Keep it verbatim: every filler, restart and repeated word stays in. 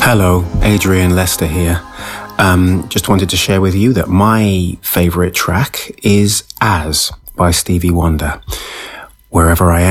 Hello, Adrian Lester here. Um, just wanted to share with you that my favourite track is As by Stevie Wonder. Wherever I